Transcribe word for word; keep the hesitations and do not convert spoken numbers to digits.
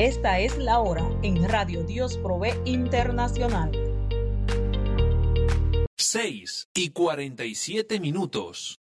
Esta es la hora en Radio Dios Provee Internacional. seis y cuarenta y siete minutos.